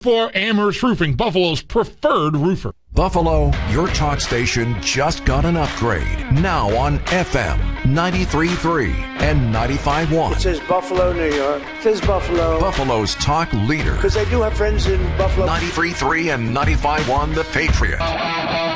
for Amherst Roofing, Buffalo's preferred roofer. Buffalo, your talk station just got an upgrade. Now on FM 93.3 and 95.1. It says Buffalo, New York. It says Buffalo. Buffalo's talk leader. Because I do have friends in Buffalo. 93.3 and 95.1 The Patriot.